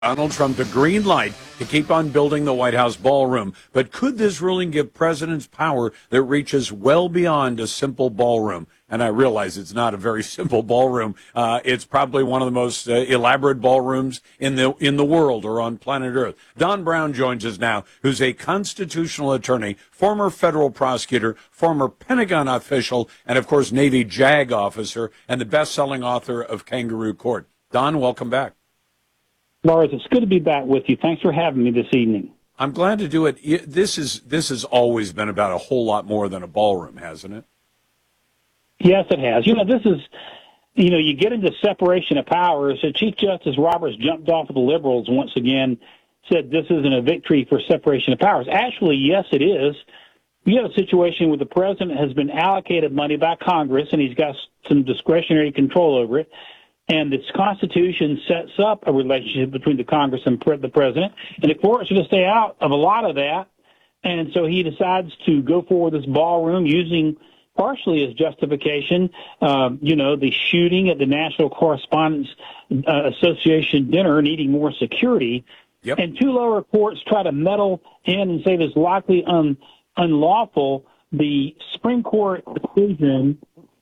Donald Trump the green light to keep on building the White House ballroom. But could this ruling give presidents power that reaches well beyond a simple ballroom? And I realize it's not a very simple ballroom. It's probably one of the most elaborate ballrooms in the world or on planet Earth. Don Brown joins us now, who's a constitutional attorney, former federal prosecutor, former Pentagon official, and, of course, Navy JAG officer, and the best-selling author of Kangaroo Court. Don, welcome back. Lars, it's good to be back with you. Thanks for having me this evening. I'm glad to do it. This has always been about a whole lot more than a ballroom, hasn't it? Yes, it has. You get into separation of powers. Chief Justice Roberts jumped off of the liberals once again, said this isn't a victory for separation of powers. Actually, yes, it is. You have a situation where the president has been allocated money by Congress, and he's got some discretionary control over it. And this Constitution sets up a relationship between the Congress and the president. And the courts are to stay out of a lot of that. And so he decides to go forward this ballroom using partially as justification, the shooting at the National Correspondents Association dinner needing more security. Yep. And two lower courts try to meddle in and say this likely unlawful. The Supreme Court decision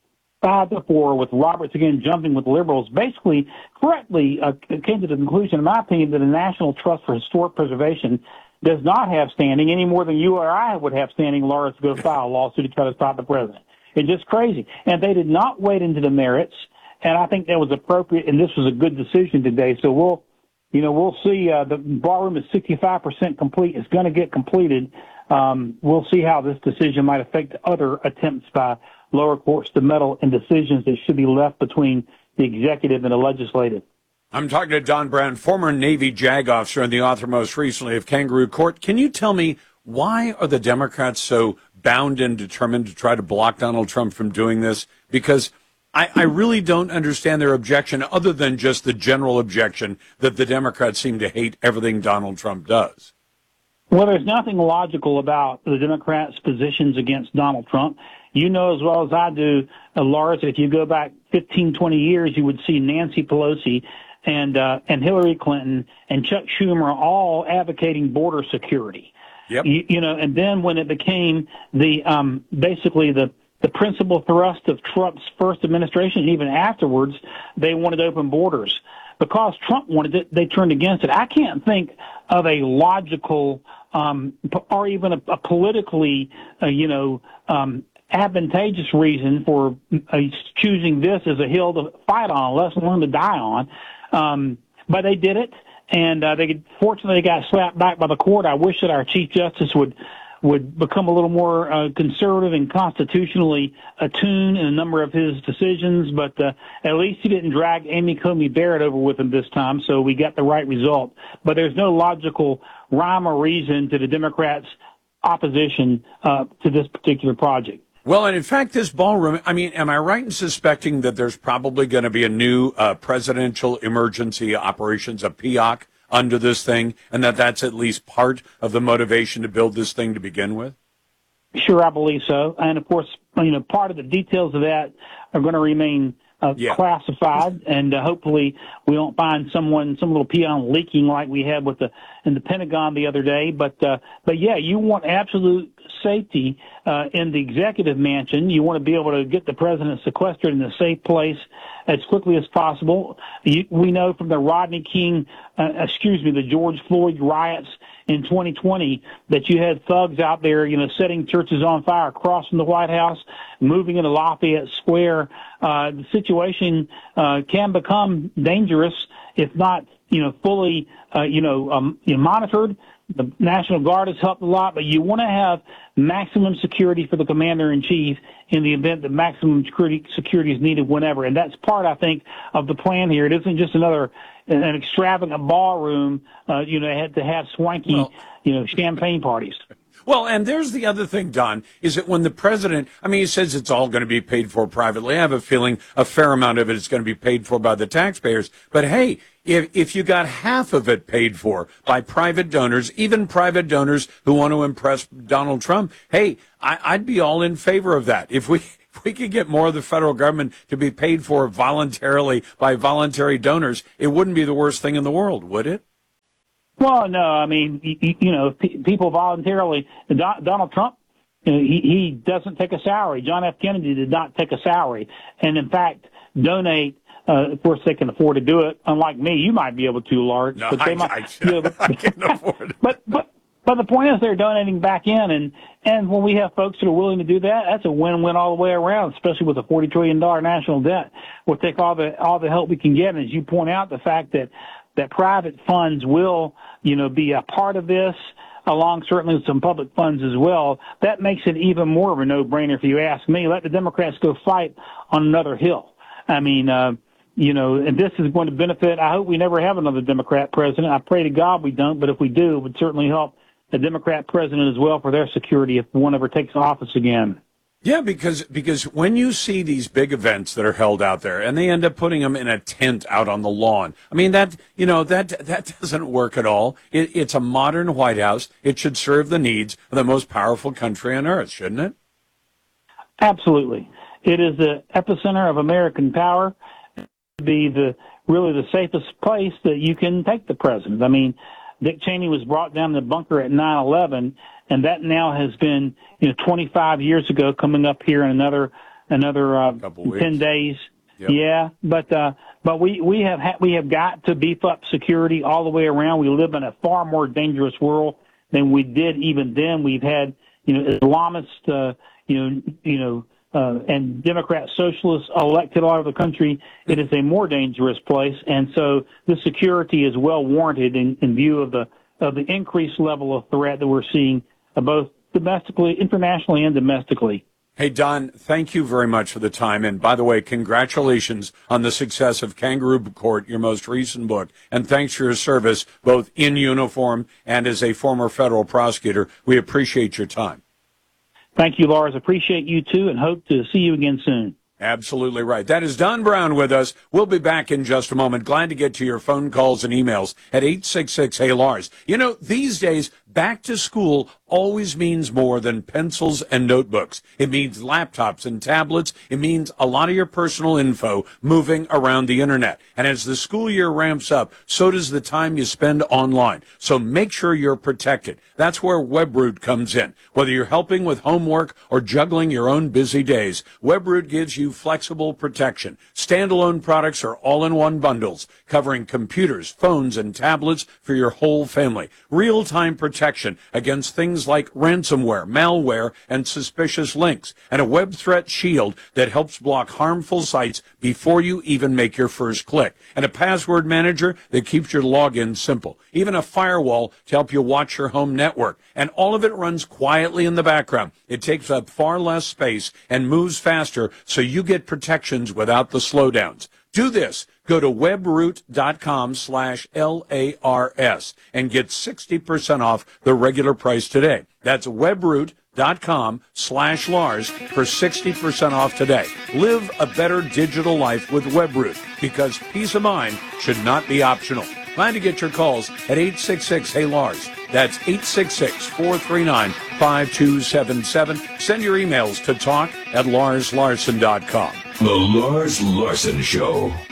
5-4 with Roberts again jumping with liberals basically correctly came to the conclusion, in my opinion, that the National Trust for Historic Preservation does not have standing any more than you or I would have standing, Lawrence, to go file a lawsuit to try to stop the president. It's just crazy. And they did not wade into the merits, and I think that was appropriate, and this was a good decision today. So we'll see. The ballroom is 65% complete. It's going to get completed. We'll see how this decision might affect other attempts by lower courts to meddle in decisions that should be left between the executive and the legislative. I'm talking to Don Brown, former Navy JAG officer and the author most recently of Kangaroo Court. Can you tell me, why are the Democrats so bound and determined to try to block Donald Trump from doing this? Because I really don't understand their objection, other than just the general objection that the Democrats seem to hate everything Donald Trump does. Well, there's nothing logical about the Democrats' positions against Donald Trump. You know as well as I do, Lars, if you go back 15, 20 years, you would see Nancy Pelosi and Hillary Clinton and Chuck Schumer all advocating border security. Yep. And then when it became basically the principal thrust of Trump's first administration, even afterwards, they wanted open borders. Because Trump wanted it, they turned against it. I can't think of a logical or even a politically, advantageous reason for choosing this as a hill to fight on, less one to die on. But they did it, and fortunately they got slapped back by the court. I wish that our Chief Justice would become a little more conservative and constitutionally attuned in a number of his decisions, but at least he didn't drag Amy Coney Barrett over with him this time, so we got the right result. But there's no logical rhyme or reason to the Democrats' opposition to this particular project. Well, and in fact, this ballroom, am I right in suspecting that there's probably going to be a new presidential emergency operations, a PEOC, under this thing, and that's at least part of the motivation to build this thing to begin with? Sure, I believe so. And, of course, part of the details of that are going to remain classified, and hopefully we won't find some little peon leaking like we had in the Pentagon the other day. But yeah, you want absolute safety in the executive mansion. You want to be able to get the president sequestered in a safe place as quickly as possible. We know from the the George Floyd riots in 2020 that you had thugs out there, setting churches on fire across from the White House, moving into Lafayette Square. The situation can become dangerous if not, fully, monitored. The National Guard has helped a lot, but you want to have maximum security for the commander-in-chief in the event that maximum security is needed whenever. And that's part, I think, of the plan here. It isn't just an extravagant ballroom, had to have swanky, champagne parties. Well, and there's the other thing, Don, is that when the president, he says it's all going to be paid for privately. I have a feeling a fair amount of it is going to be paid for by the taxpayers. But hey, if you got half of it paid for by private donors, even private donors who want to impress Donald Trump, hey, I'd be all in favor of that. If we could get more of the federal government to be paid for voluntarily by voluntary donors, it wouldn't be the worst thing in the world, would it? Well, no, I mean, people voluntarily. Donald Trump, he doesn't take a salary. John F. Kennedy did not take a salary, and in fact, donate. Of course, they can afford to do it. Unlike me, you might be able to, Lars. No, but they I can't afford it. But the point is, they're donating back in, and when we have folks that are willing to do that, that's a win-win all the way around. Especially with a $40 trillion national debt, we'll take all the help we can get. And as you point out, the fact that private funds will, be a part of this, along certainly with some public funds as well, that makes it even more of a no-brainer if you ask me. Let the Democrats go fight on another hill. I mean, and this is going to benefit. I hope we never have another Democrat president. I pray to God we don't, but if we do, it would certainly help the Democrat president as well for their security if one ever takes office again. Yeah, because when you see these big events that are held out there and they end up putting them in a tent out on the lawn, I mean, that doesn't work at all. It's a modern White House. It should serve the needs of the most powerful country on earth, shouldn't it? Absolutely. It is the epicenter of American power. It should be really the safest place that you can take the president. I mean, Dick Cheney was brought down the bunker at 9/11, and that now has been 25 years ago, coming up here in another 10 days. Yep. Yeah, but we have got to beef up security all the way around. We live in a far more dangerous world than we did even then. We've had Islamists, and Democrat socialists elected all over the country. It is a more dangerous place, and so the security is well warranted in view of the increased level of threat that we're seeing, both domestically, internationally, and domestically. Hey, Don, thank you very much for the time. And by the way, congratulations on the success of Kangaroo Court, your most recent book. And thanks for your service, both in uniform and as a former federal prosecutor. We appreciate your time. Thank you, Lars. Appreciate you, too, and hope to see you again soon. Absolutely right. That is Don Brown with us. We'll be back in just a moment. Glad to get to your phone calls and emails at 866-HEY-LARS. These days, back to school always means more than pencils and notebooks. It means laptops and tablets. It means a lot of your personal info moving around the internet. And as the school year ramps up, so does the time you spend online. So make sure you're protected. That's where WebRoot comes in. Whether you're helping with homework or juggling your own busy days, WebRoot gives you flexible protection. Standalone products are all-in-one bundles covering computers, phones, and tablets for your whole family. Real-time protection against things like ransomware, malware, and suspicious links, and a web threat shield that helps block harmful sites before you even make your first click, and a password manager that keeps your login simple, even a firewall to help you watch your home network, and all of it runs quietly in the background. It takes up far less space and moves faster, so you get protections without the slowdowns. Do this. Go to webroot.com/LARS and get 60% off the regular price today. That's webroot.com/Lars for 60% off today. Live a better digital life with WebRoot, because peace of mind should not be optional. Plan to get your calls at 866-HEY-LARS. That's 866-439-5277. Send your emails to talk@LarsLarson.com. The Lars Larson Show.